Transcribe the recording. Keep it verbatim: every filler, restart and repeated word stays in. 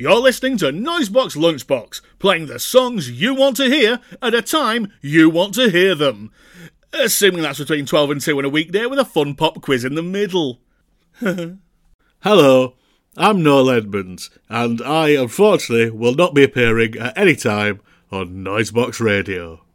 You're listening to Noisebox Lunchbox, playing the songs you want to hear at a time you want to hear them. Assuming that's between twelve and two on a weekday with a fun pop quiz in the middle. Hello, I'm Noel Edmonds, and I unfortunately will not be appearing at any time on Noisebox Radio.